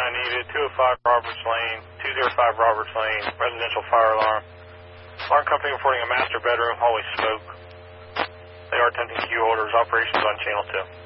needed, 205 Roberts Lane, 205 Roberts Lane, residential fire alarm. Alarm company reporting a master bedroom, hallway smoke. They are attempting queue orders, operations on channel 2.